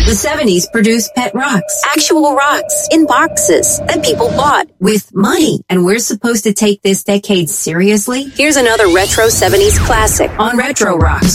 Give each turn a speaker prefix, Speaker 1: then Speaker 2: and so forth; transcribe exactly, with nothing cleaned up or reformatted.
Speaker 1: The seventies produced pet rocks.
Speaker 2: Actual rocks in boxes that people bought
Speaker 1: with money. And we're supposed to take this decade seriously?
Speaker 2: Here's another retro seventies classic
Speaker 1: on Retro Rocks.